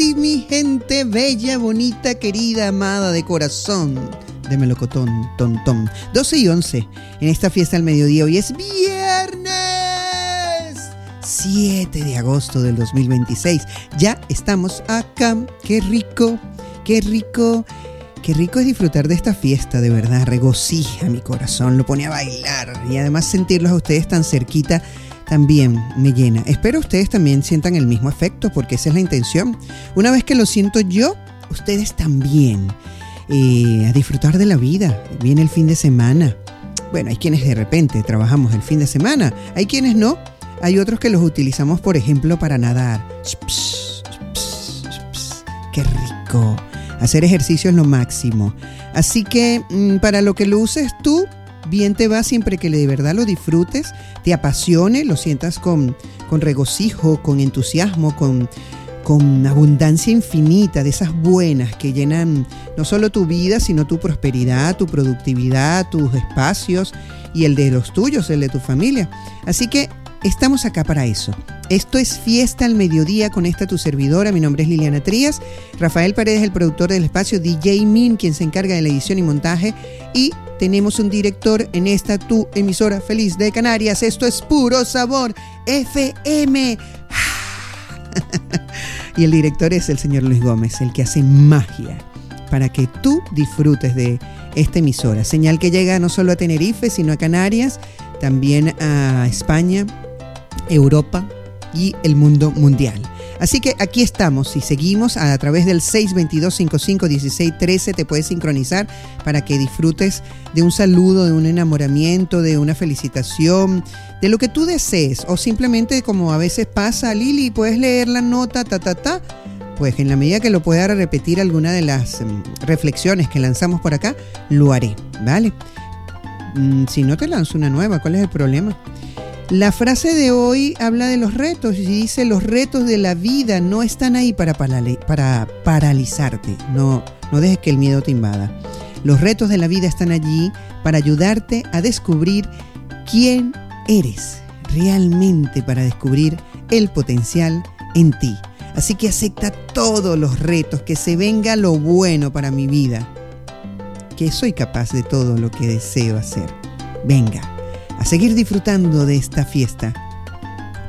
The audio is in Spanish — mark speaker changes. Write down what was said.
Speaker 1: sí, mi gente bella, bonita, querida, amada de corazón, de melocotón, tontón. 12:11 en esta fiesta al mediodía. Hoy es viernes 7 de agosto del 2026. Ya estamos acá. Qué rico, qué rico. Qué rico es disfrutar de esta fiesta, de verdad. Regocija mi corazón, lo pone a bailar. Y además sentirlos a ustedes tan cerquita también me llena. Espero ustedes también sientan el mismo efecto, porque esa es la intención. Una vez que lo siento yo, ustedes también. A disfrutar de la vida. Viene el fin de semana. Bueno, hay quienes de repente trabajamos el fin de semana. Hay quienes no. Hay otros que los utilizamos, por ejemplo, para nadar. ¡Qué rico! Hacer ejercicio es lo máximo. Así que para lo que lo uses tú, bien te va, siempre que de verdad lo disfrutes, te apasione, lo sientas con regocijo, con entusiasmo, con abundancia infinita, de esas buenas que llenan no solo tu vida, sino tu prosperidad, tu productividad, tus espacios y el de los tuyos, el de tu familia. Así que estamos acá para eso. Esto es Fiesta al Mediodía con esta tu servidora. Mi nombre es Liliana Trías. Rafael Paredes, el productor del espacio, DJ Min, quien se encarga de la edición y montaje. Y tenemos un director en esta tu emisora feliz de Canarias. Esto es Puro Sabor FM. Y el director es el señor Luis Gómez, el que hace magia para que tú disfrutes de esta emisora. Señal que llega no solo a Tenerife, sino a Canarias, también a España, Europa y el mundo mundial. Así que aquí estamos y seguimos a través del 622-55-1613. Te puedes sincronizar para que disfrutes de un saludo, de un enamoramiento, de una felicitación, de lo que tú desees, o simplemente, como a veces pasa, Lili, puedes leer la nota, pues en la medida que lo pueda repetir alguna de las reflexiones que lanzamos por acá, lo haré, ¿vale? Si no, te lanzo una nueva, ¿cuál es el problema? La frase de hoy habla de los retos y dice: los retos de la vida no están ahí para paralizarte. No dejes que el miedo te invada. Los retos de la vida están allí para ayudarte a descubrir quién eres realmente, para descubrir el potencial en ti. Así que acepta todos los retos, que se venga lo bueno para mi vida, que soy capaz de todo lo que deseo hacer. Venga, a seguir disfrutando de esta fiesta